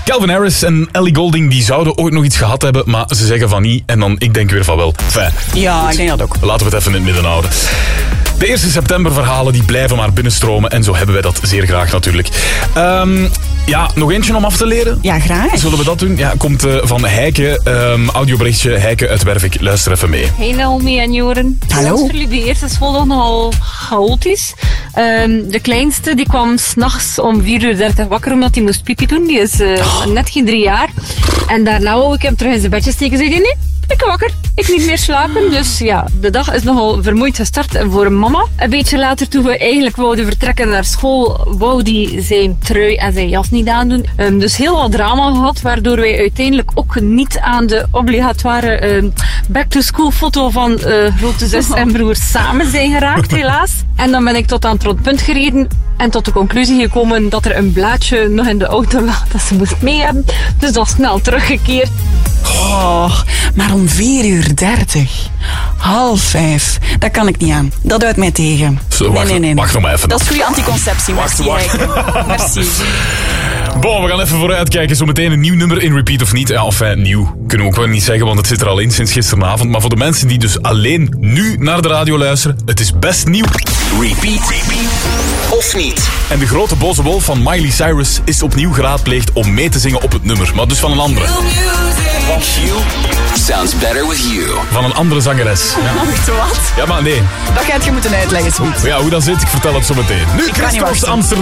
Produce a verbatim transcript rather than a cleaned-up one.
Calvin Harris en Ellie Goulding die zouden ooit nog iets gehad hebben, maar ze zeggen van niet. En dan ik denk weer van wel. Fijn. Ja, ik denk dat ook. Laten we het even in het midden houden. De eerste september verhalen die blijven maar binnenstromen. En zo hebben wij dat zeer graag natuurlijk. Um, ja, nog eentje om af te leren? Ja, graag. Zullen we dat doen? Ja, komt uh, van Heike. Um, audioberichtje. Heike uit Wervik. Luister even mee. Hey Naomi en Joren. Hallo. Voor jullie de eerste schooldag nogal chaotisch. Um, de kleinste die kwam 's nachts om vier uur dertig wakker omdat hij moest pipi doen. Die is uh, oh. net geen drie jaar. En daarna wou ik hem terug in zijn bedje steken. Zei hij nee. Ik ben wakker, ik niet meer slapen. Dus ja, de dag is nogal vermoeid gestart voor mama. Een beetje later, toen we eigenlijk wouden vertrekken naar school, wou die zijn trui en zijn jas niet aandoen. Um, dus heel wat drama gehad, waardoor wij uiteindelijk ook niet aan de obligatoire um, back-to-school foto van uh, grote zus en broer samen zijn geraakt, helaas. En dan ben ik tot aan het rondpunt gereden en tot de conclusie gekomen dat er een blaadje nog in de auto lag dat ze moest mee hebben. Dus dat is snel teruggekeerd. Oh, maar om vier uur dertig. Half vijf. Dat kan ik niet aan. Dat houdt mij tegen. Zo, nee, wacht, nee, nee. wacht nog maar even. Dat is goede anticonceptie. Merci, wacht, wacht. Merci. Bon, we gaan even vooruitkijken. Zometeen een nieuw nummer in repeat of niet. Ja, of enfin, nieuw. Kunnen we ook wel niet zeggen, want het zit er al in sinds gisteravond. Maar voor de mensen die dus alleen nu naar de radio luisteren, het is best nieuw. Repeat, repeat of niet. En de grote boze wolf van Miley Cyrus is opnieuw geraadpleegd om mee te zingen op het nummer. Maar dus van een andere. You sounds better with you. Van een andere zangeres. Ja. Wacht, wat? Ja, maar nee. Dat gaat je moeten uitleggen, zoiets. Ja, hoe dat zit, ik vertel het zo meteen. Nu, Ik ga niet Christophe wachten. Amsterdam.